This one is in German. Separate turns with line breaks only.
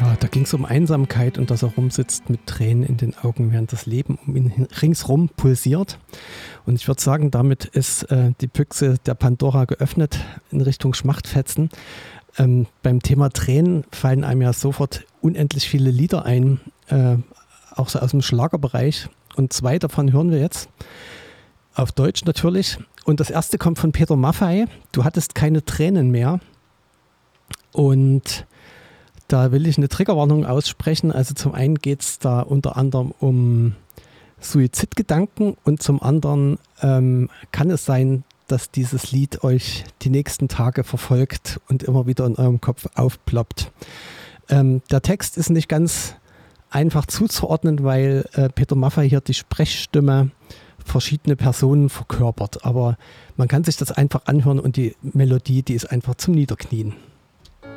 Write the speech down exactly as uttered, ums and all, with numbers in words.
Ja, da ging es um Einsamkeit und dass er rumsitzt mit Tränen in den Augen, während das Leben um ihn ringsrum pulsiert. Und ich würde sagen, damit ist äh, die Büchse der Pandora geöffnet in Richtung Schmachtfetzen. Ähm, beim Thema Tränen fallen einem ja sofort unendlich viele Lieder ein, äh, auch so aus dem Schlagerbereich. Und zwei davon hören wir jetzt. Auf Deutsch natürlich. Und das erste kommt von Peter Maffay. Du hattest keine Tränen mehr. Und da will ich eine Triggerwarnung aussprechen. Also zum einen geht es da unter anderem um Suizidgedanken und zum anderen ähm, kann es sein, dass dieses Lied euch die nächsten Tage verfolgt und immer wieder in eurem Kopf aufploppt. Ähm, der Text ist nicht ganz einfach zuzuordnen, weil äh, Peter Maffay hier die Sprechstimme verschiedene Personen verkörpert. Aber man kann sich das einfach anhören und die Melodie, die ist einfach zum Niederknien.